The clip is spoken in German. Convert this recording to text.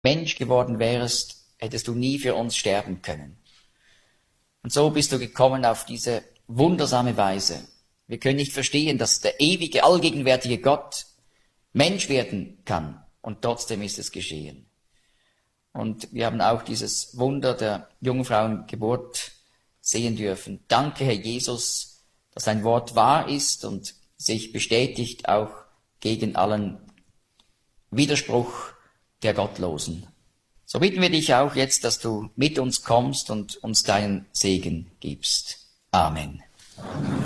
Mensch geworden wärst, hättest du nie für uns sterben können. Und so bist du gekommen auf diese wundersame Weise. Wir können nicht verstehen, dass der ewige, allgegenwärtige Gott Mensch werden kann. Und trotzdem ist es geschehen. Und wir haben auch dieses Wunder der Jungfrauengeburt sehen dürfen. Danke, Herr Jesus, dass dein Wort wahr ist und sich bestätigt auch gegen allen Widerspruch der Gottlosen. So bitten wir dich auch jetzt, dass du mit uns kommst und uns deinen Segen gibst. Amen.